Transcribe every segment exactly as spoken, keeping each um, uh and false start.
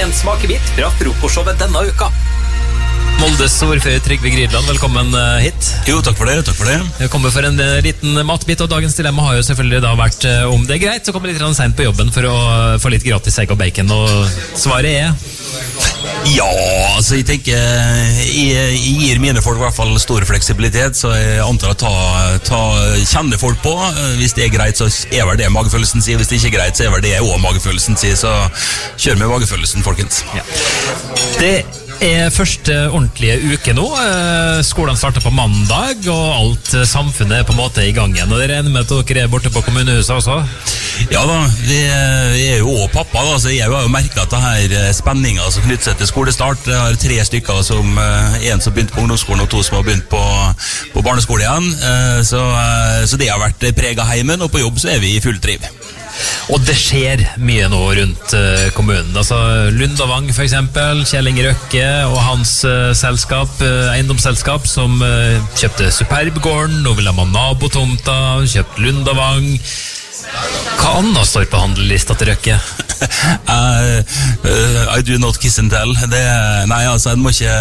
en smakebit fra frokostshowet denne uka. Moldes ordfører Trygve Gridland, velkommen hit. Jo, takk for det, takk for det. Jeg kommer for en liten matbit, og dagens dilemma har jo selvfølgelig da vært om det er greit å komme litt sent på jobben for å få litt gratis egg og bacon, og svaret er... Ja, altså jeg tenker, jeg, jeg gir mine folk i hvert fall stor fleksibilitet, så jeg antar å ta, ta, kjenne folk på. Hvis det er greit, så er vel det magefølelsen sier. Hvis det ikke er greit, så er vel det også magefølelsen sier. Så kjør med magefølelsen, folkens. Ja. Det er første ordentlige uke nå. Skolen starter på mandag, og alt samfunnet er på en måte i gang igjen. Og det regner med at dere er borte på kommunehuset også? Ja da, vi er jo også pappa da, så jeg har jo merket at det her spenningen som knytter seg til skolestart. Jeg har tre stykker, som, en som begynte på ungdomsskolen og to som har begynt på, på barneskole igjen. Så, så det har vært preget heimen, og på jobb så er vi i full driv. Og det skjer mye nå rundt uh, kommunen. Altså Lundavang for eksempel, Kjell Inge Røkke og hans uh, selskap, uh, eiendomsselskap, som uh, kjøpte Superbgården, og vil ha nabotomta, kjøpt Lundavang. Hva annet står på handellista til Røkke? uh, uh, I do not kiss and tell. Det, nei, altså, en må ikke,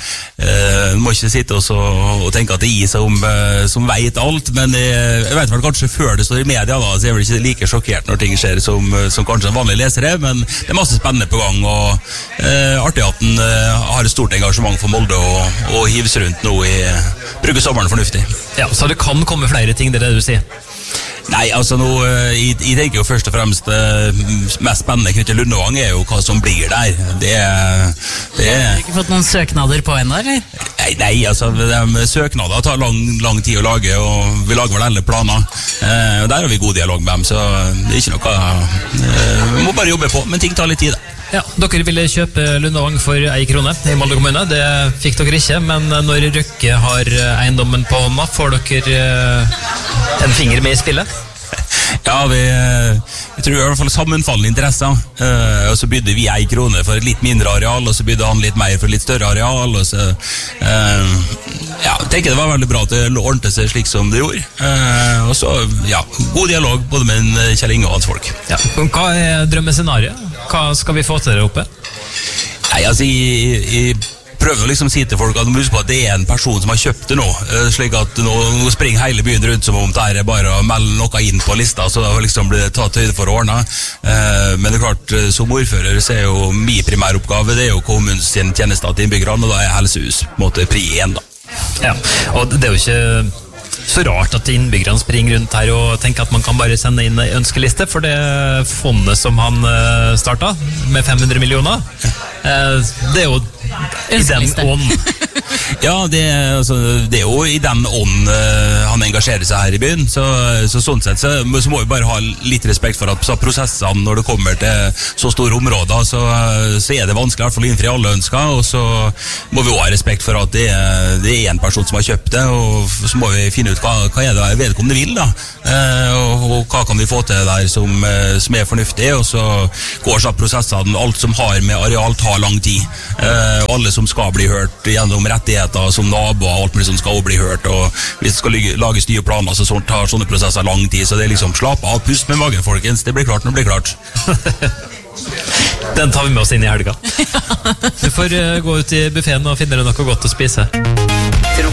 uh, må ikke sitte og, så, og tenke at det er jeg som, uh, som vet alt, men jeg, jeg vet vel kanskje før det står i media, da, så jeg er vel ikke like sjokkert når ting skjer som, som kanskje en vanlig leser er, men det er masse spennende på gang, og uh, artig at den uh, har et stort engasjement for Molde og, og hives rundt nå i bruker sommeren fornuftig. Ja, så det kan komme flere ting, det er det du sier? Nei, altså nå, jeg, jeg tenker jo først og fremst det mest spennende knyttet til Lundavang er jo hva som blir der. Det er... Det er har du ikke fått noen søknader på ennå, eller? Nei, nei, altså de søknader tar lang, lang tid å lage, og vi lager vel alle planer. Eh, og der har vi god dialog med dem, så det er ikke noe... Eh, vi må bare jobbe på, men ting tar litt tid. Ja, dere ville kjøpe Lundavang for ei krone i Molde kommune. Det fikk dere ikke, men når Røkke har eiendommen på hånda, får dere en finger med i spillet? Ja, vi, jeg tror i hvert fall sammenfallende interesser. Uh, og så bydde vi ei krone for et litt mindre areal, og så bydde han litt mer for et litt større areal, og så uh, ja, jeg tenker det var veldig bra at det ordnet seg slik som det gjorde. Uh, og så, ja, god dialog både med Kjell Inge og hans folk. Ja, hva er drømmescenariet? Hva skal vi få til der oppe? Nei, altså, jeg, jeg prøver å liksom si til folk at de husker på at det er en person som har kjøpt det nå, slik at nå, nå springer hele byen rundt som om det er bare å melde noe inn på lista, så det liksom blir tatt høyde for å ordne. Eh, men det er klart, som ordfører så er jo min primæroppgave, det er jo kommunens tjenester til innbyggerne, og da er helsehus på en måte pri én da. Ja, og det er jo ikke så rart at innbyggerne springer rundt her og tenker at man kan bare sende inn en ønskeliste, for det fondet som han startet med fem hundre millioner, det er jo i den ånd. Ja, det, altså, det er jo i den ånd uh, han engasjerer seg her i byen, så, så sånn sett så, så må vi bare ha litt respekt for at så prosessene når det kommer til så store områder, så, så er det vanskelig i hvert fall å innfri alle ønsker, og så må vi også ha respekt for at det, det er en person som har kjøpt det, og så må vi finne ut hva, hva er det vedkommende vil da, uh, og, og hva kan vi få til der som, uh, som er fornuftig, og så går så prosessene, alt som har med areal tar lang tid, uh, og alle som skal bli hørt gjennom rettigheter som naboer og alt mulig som skal bli hørt, og hvis det skal lages nye planer, så sånn tar sånne prosesser lang tid, så det er liksom slapp av, pust med magen, folkens, det blir klart når det blir klart. Den tar vi med oss inn i helga. Du får uh, gå ut i buffeten og finne noe godt å spise.